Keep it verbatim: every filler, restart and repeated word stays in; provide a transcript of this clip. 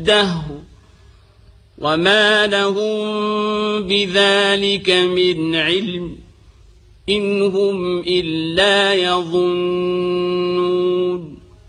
الدهر وما لهم بذلك من علم إن هم إلا يظنون